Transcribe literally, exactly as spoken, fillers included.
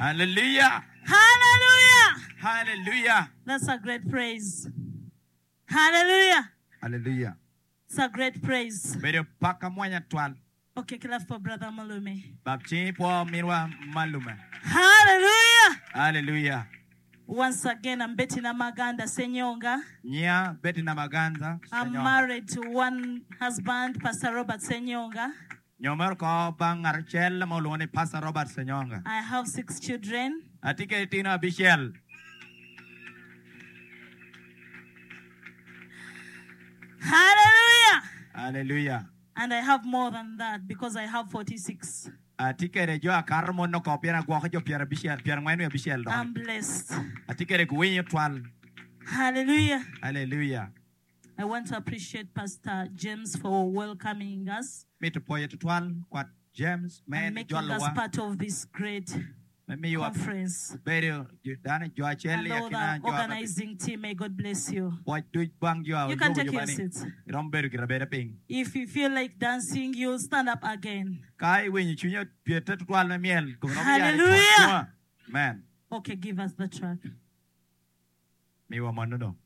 Hallelujah. Hallelujah. Hallelujah. That's a great praise. Hallelujah. Hallelujah. It's a great praise. Bedo paka mwanya twal. Okay, clap for Brother Malume. Babchi po mirwa malume. Hallelujah. Hallelujah. Once again, I'm Betty Namaganda Senyonga. Nya Betty Namaganda. I'm married to one husband, Pastor Robert Senyonga. Nyomer ko bang archel maulone Pastor Robert Senyonga. I have six children. Atike tina Bishel. Hallelujah. Hallelujah. And I have more than that because I have forty-six. Atike re jo akarmo no ko piera gwa jo piera Bishel piera ngwenu Bishel do. I'm blessed. Atike re gwinyo twal. Hallelujah. Hallelujah. I want to appreciate Pastor James for welcoming us Me to poye to twal kwat James and man making us jolwa. part of this great Me you conference. berio dane jo And acheli all the akina jo. organizing team, may God bless you. What do bang jo. You can take your seats. Rom beru kira bera ping. If you feel like dancing, you'll stand up again. Kai when you chunya pieta twal na miel. Hallelujah. Man. Okay, give us the track. Me wa mano no.